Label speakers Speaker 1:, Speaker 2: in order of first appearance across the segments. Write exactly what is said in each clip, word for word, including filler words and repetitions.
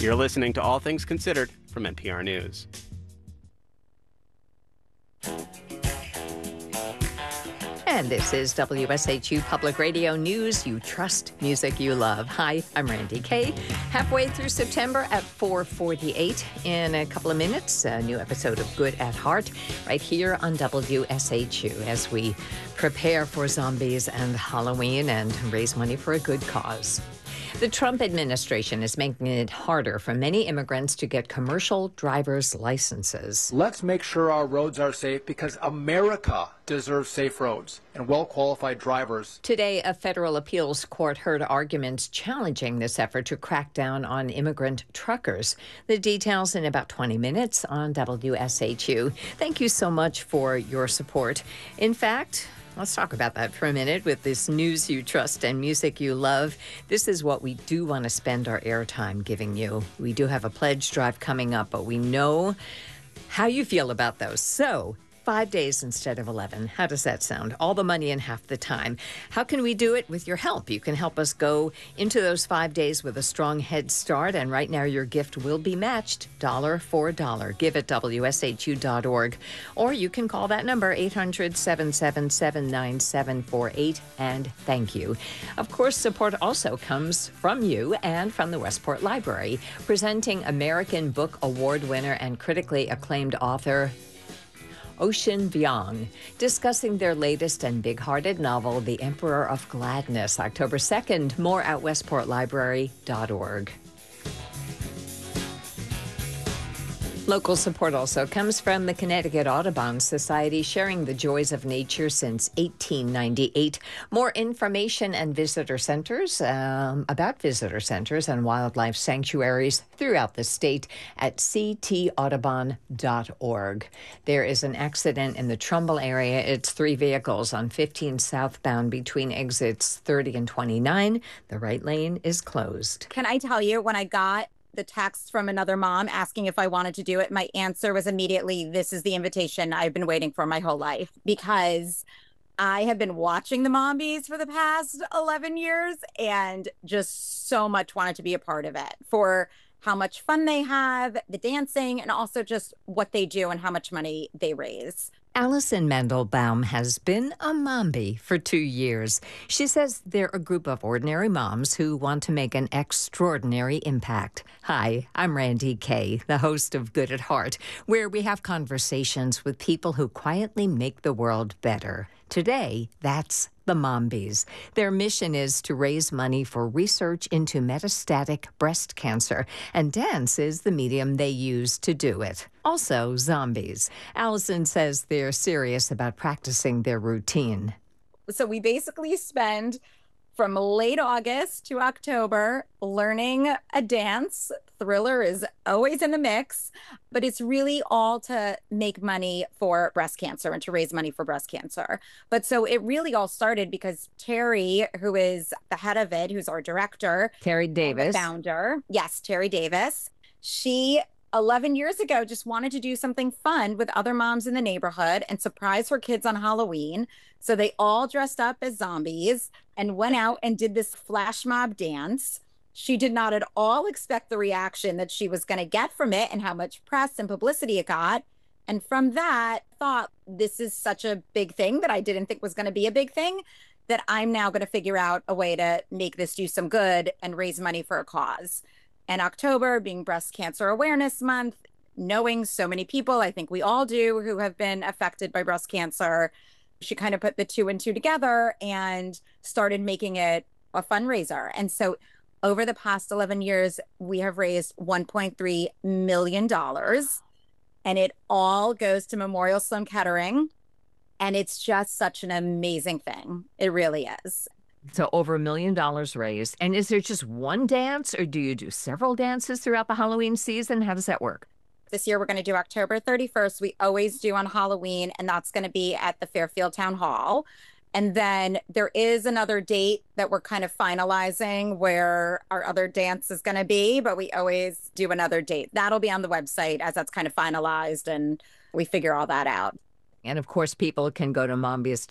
Speaker 1: You're listening to All Things Considered from N P R News.
Speaker 2: And this is W S H U Public Radio News you trust, music you love. Hi, I'm Randy Kay. Halfway through September at four forty-eight. In a couple of minutes, a new episode of Good at Heart right here on W S H U as we prepare for zombies and Halloween and raise money for a good cause. The Trump administration is making it harder for many immigrants to get commercial driver's licenses.
Speaker 3: Let's make sure our roads are safe because America deserves safe roads and well-qualified drivers.
Speaker 2: Today, a federal appeals court heard arguments challenging this effort to crack down on immigrant truckers. The details in about twenty minutes on W S H U. Thank you so much for your support. In fact, let's talk about that for a minute with this news you trust and music you love. This is what we do want to spend our airtime giving you. We do have a pledge drive coming up, but we know how you feel about those. So, five days instead of eleven. How does that sound? All the money in half the time. How can we do it? With your help. You can help us go into those five days with a strong head start. And right now, your gift will be matched dollar for dollar. Give at W S H U dot org. Or you can call that number, eight hundred, seven seven seven, nine seven four eight, and thank you. Of course, support also comes from you and from the Westport Library, presenting American Book Award winner and critically acclaimed author Ocean Vuong, discussing their latest and big-hearted novel, The Emperor of Gladness, October second. More at westport library dot org. Local support also comes from the Connecticut Audubon Society, sharing the joys of nature since eighteen ninety-eight. More information and visitor centers um, about visitor centers and wildlife sanctuaries throughout the state at c t audubon dot org. There is an accident in the Trumbull area. It's three vehicles on fifteen southbound between exits thirty and twenty-nine. The right lane is closed.
Speaker 4: Can I tell you, when I got the text from another mom asking if I wanted to do it, my answer was immediately, this is the invitation I've been waiting for my whole life, because I have been watching the Mombies for the past eleven years and just so much wanted to be a part of it for how much fun they have, the dancing, and also just what they do and how much money they raise.
Speaker 2: Allison Mandelbaum has been a Mombi for two years. She says they're a group of ordinary moms who want to make an extraordinary impact. Hi, I'm Randy Kay, the host of Good at Heart, where we have conversations with people who quietly make the world better. Today, that's the Mombies. Their mission is to raise money for research into metastatic breast cancer, and dance is the medium they use to do it. Also, zombies. Allison says they're serious about practicing their routine.
Speaker 4: So we basically spend from late August to October learning a dance. Thriller is always in the mix, but it's really all to make money for breast cancer and to raise money for breast cancer. But so it really all started because Terry, who is the head of it, who's our director,
Speaker 2: Terry Davis,
Speaker 4: founder, yes, Terry Davis, she eleven years ago just wanted to do something fun with other moms in the neighborhood and surprise her kids on Halloween. So they all dressed up as zombies and went out and did this flash mob dance. She did not at all expect the reaction that she was going to get from it and how much press and publicity it got. And from that, thought, this is such a big thing that I didn't think was going to be a big thing, that I'm now going to figure out a way to make this do some good and raise money for a cause. And October being Breast Cancer Awareness Month, knowing so many people, I think we all do, who have been affected by breast cancer, she kind of put the two and two together and started making it a fundraiser. And so over the past eleven years, we have raised one point three million dollars, and it all goes to Memorial Sloan Kettering. And it's just such an amazing thing. It really is.
Speaker 2: So over a million dollars raised. And is there just one dance, or do you do several dances throughout the Halloween season? How does that work?
Speaker 4: This year, we're going to do October thirty-first. We always do on Halloween, and that's going to be at the Fairfield Town Hall. And then there is another date that we're kind of finalizing where our other dance is going to be, but we always do another date. That'll be on the website as that's kind of finalized and we figure all that out.
Speaker 2: And of course, people can go to mombies dot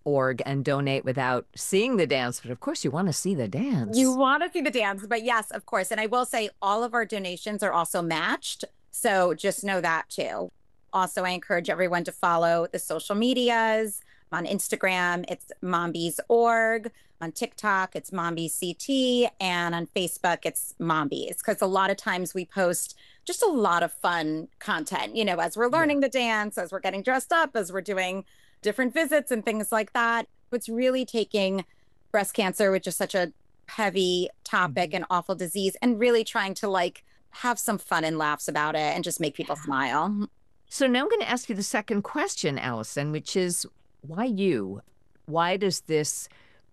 Speaker 2: org and donate without seeing the dance. But of course, you want to see the dance.
Speaker 4: You want to see the dance, but yes, of course. And I will say all of our donations are also matched. So just know that too. Also, I encourage everyone to follow the social medias. On Instagram, it's Mombies dot org. On TikTok, it's Mombies C T. And on Facebook, it's Mombies. Because a lot of times we post just a lot of fun content, you know, as we're learning yeah. the dance, as we're getting dressed up, as we're doing different visits and things like that. It's really taking breast cancer, which is such a heavy topic and awful disease, and really trying to like have some fun and laughs about it and just make people smile.
Speaker 2: So now I'm going to ask you the second question, Allison, which is why you? Why does this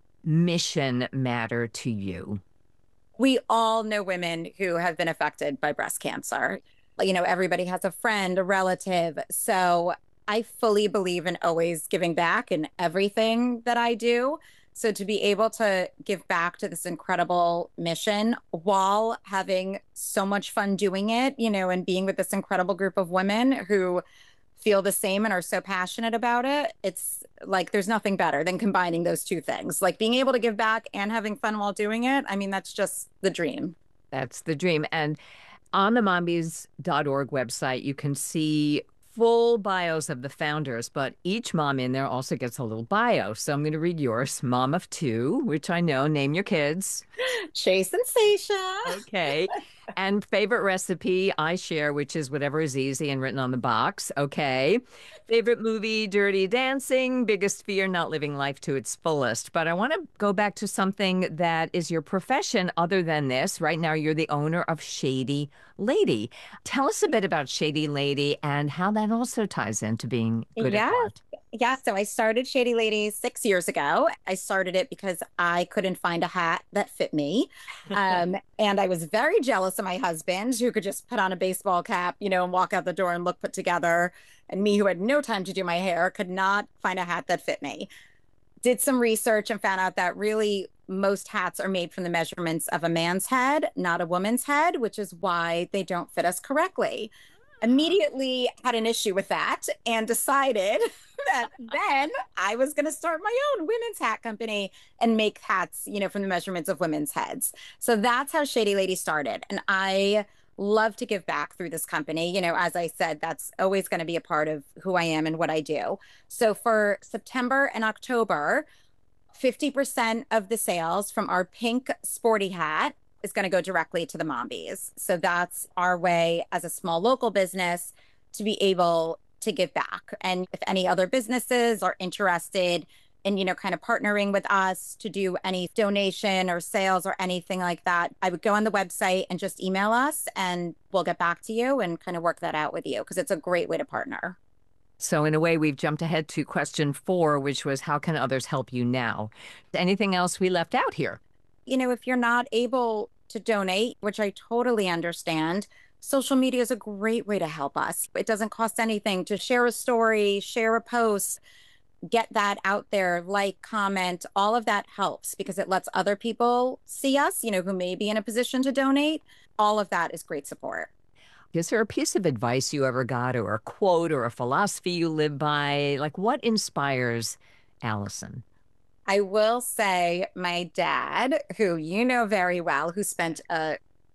Speaker 2: mission matter to you?
Speaker 4: We all know women who have been affected by breast cancer. You know, everybody has a friend, a relative. So I fully believe in always giving back in everything that I do. So to be able to give back to this incredible mission while having so much fun doing it, you know, and being with this incredible group of women who feel the same and are so passionate about it, it's like there's nothing better than combining those two things. Like being able to give back and having fun while doing it. I mean, that's just the dream.
Speaker 2: That's the dream. And on the mombies dot org website, you can see full bios of the founders, but each mom in there also gets a little bio. So I'm going to read yours. Mom of two, which I know. Name your kids.
Speaker 4: Chase and Seisha.
Speaker 2: Okay. And favorite recipe I share, which is whatever is easy and written on the box. Okay. Favorite movie, Dirty Dancing. Biggest fear, not living life to its fullest. But I want to go back to something that is your profession other than this. Right now, you're the owner of Shady Lady. Tell us a bit about Shady Lady and how that also ties into being good
Speaker 4: yeah.
Speaker 2: at art.
Speaker 4: Yeah, so I started Shady Lady six years ago. I started it because I couldn't find a hat that fit me. Um, and I was very jealous of my husband, who could just put on a baseball cap, you know, and walk out the door and look put together. And me, who had no time to do my hair, could not find a hat that fit me. Did some research and found out that really most hats are made from the measurements of a man's head, not a woman's head, which is why they don't fit us correctly. Immediately had an issue with that and decided that then I was going to start my own women's hat company and make hats, you know, from the measurements of women's heads. So that's how Shady Lady started. And I love to give back through this company. You know, as I said, that's always going to be a part of who I am and what I do. So for September and October, fifty percent of the sales from our pink sporty hat is going to go directly to the Mombies. So that's our way as a small local business to be able to give back. And if any other businesses are interested in, you know, kind of partnering with us to do any donation or sales or anything like that, I would go on the website and just email us and we'll get back to you and kind of work that out with you, because it's a great way to partner.
Speaker 2: So in a way, we've jumped ahead to question four, which was how can others help you now? Anything else we left out here?
Speaker 4: You know, if you're not able to donate, which I totally understand, social media is a great way to help us. It doesn't cost anything to share a story, share a post, get that out there, like, comment, all of that helps because it lets other people see us, you know, who may be in a position to donate. All of that is great support.
Speaker 2: Is there a piece of advice you ever got or a quote or a philosophy you live by? Like what inspires Allison?
Speaker 4: I will say my dad, who you know very well, who spent a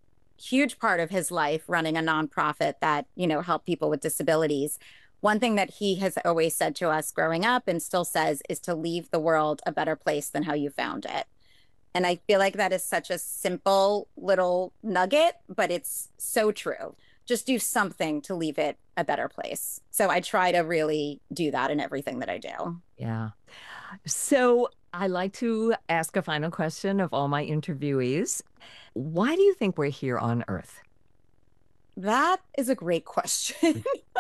Speaker 4: huge part of his life running a nonprofit that, you know, helped people with disabilities. One thing that he has always said to us growing up and still says is to leave the world a better place than how you found it. And I feel like that is such a simple little nugget, but it's so true. Just do something to leave it a better place. So I try to really do that in everything that I do.
Speaker 2: Yeah. So I like to ask a final question of all my interviewees. Why do you think we're here on Earth?
Speaker 4: That is a great question.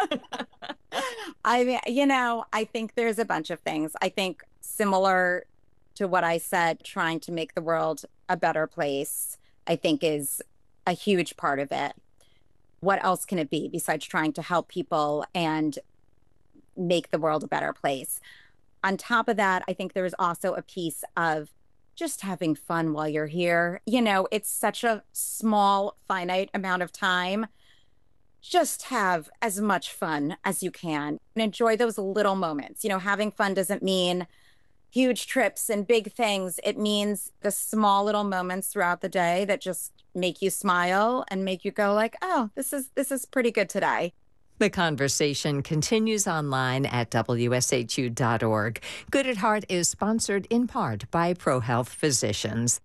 Speaker 4: I mean, you know, I think there's a bunch of things. I think similar to what I said, trying to make the world a better place, I think is a huge part of it. What else can it be besides trying to help people and make the world a better place? On top of that, I think there's also a piece of just having fun while you're here. You know, it's such a small, finite amount of time. Just have as much fun as you can and enjoy those little moments. You know, having fun doesn't mean huge trips and big things. It means the small little moments throughout the day that just make you smile and make you go like, oh, this is this is pretty good today.
Speaker 2: The conversation continues online at W S H U dot org. Good at Heart is sponsored in part by ProHealth Physicians.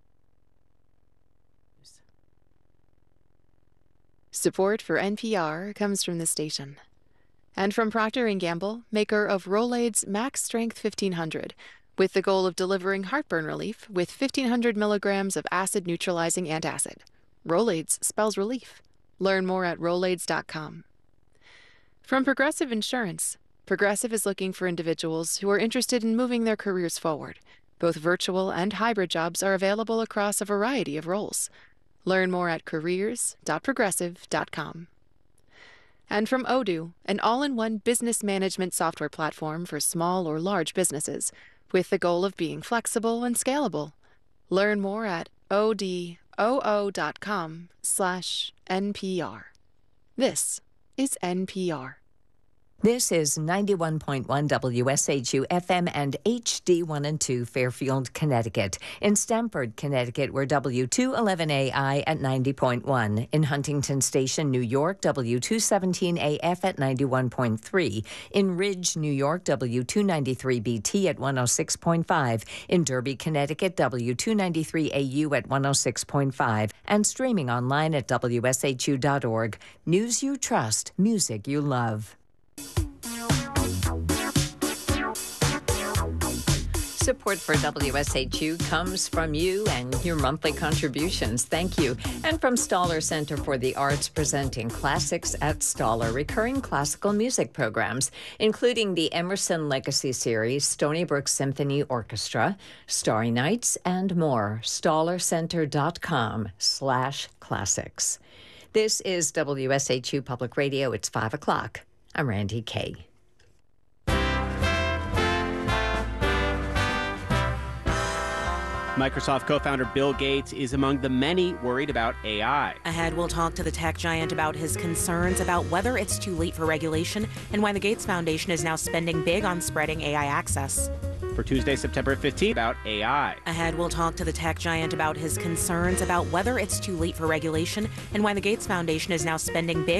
Speaker 5: Support for N P R comes from the station. And from Procter and Gamble, maker of Rolaids Max Strength fifteen hundred, with the goal of delivering heartburn relief with fifteen hundred milligrams of acid-neutralizing antacid. Rolaids spells relief. Learn more at rolaids dot com. From Progressive Insurance, Progressive is looking for individuals who are interested in moving their careers forward. Both virtual and hybrid jobs are available across a variety of roles. Learn more at careers dot progressive dot com. And from Odoo, an all-in-one business management software platform for small or large businesses, with the goal of being flexible and scalable. Learn more at odoo dot com slash N P R. This is N P R.
Speaker 2: This is ninety-one point one W S H U F M and H D one and two Fairfield, Connecticut. In Stamford, Connecticut, we're W two eleven A I at ninety point one. In Huntington Station, New York, W two seventeen A F at ninety-one point three. In Ridge, New York, W two ninety-three B T at one oh six point five. In Derby, Connecticut, W two ninety-three A U at one oh six point five. And streaming online at W S H U dot org. News you trust, music you love. Support for W S H U comes from you and your monthly contributions. Thank you. And from Stoller Center for the Arts, presenting Classics at Stoller, recurring classical music programs, including the Emerson Legacy Series, Stony Brook Symphony Orchestra, Starry Nights, and more. stoller center dot com slash classics. This is W S H U Public Radio. It's five o'clock. I'm Randy Kay.
Speaker 1: Microsoft co-founder Bill Gates is among the many worried about A I.
Speaker 6: Ahead, we'll talk to the tech giant about his concerns about whether it's too late for regulation and why the Gates Foundation is now spending big on spreading A I access.
Speaker 1: For Tuesday, September fifteenth, about A I.
Speaker 6: Ahead, we'll talk to the tech giant about his concerns about whether it's too late for regulation and why the Gates Foundation is now spending big